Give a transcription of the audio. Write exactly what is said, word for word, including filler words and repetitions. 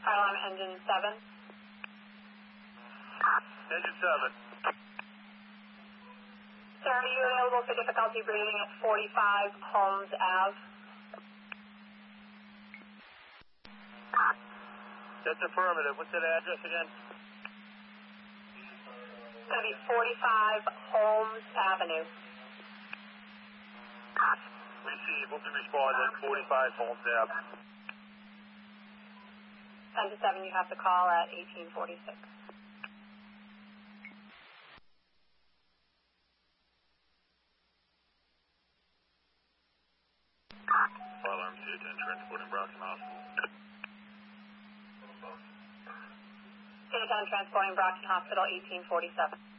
Fire alarm engine seven. Engine seven. Sir, are you available for difficulty breathing at forty-five Holmes Ave? That's affirmative. What's that address again? It's going to be forty-five Holmes Avenue. Receive. We'll be responding at forty-five Holmes Ave. ten to seven, you have to call at eighteen forty-six. Fire alarm C ten, transporting Brockton Hospital. ten to ten, transporting Brockton Hospital, eighteen forty-seven.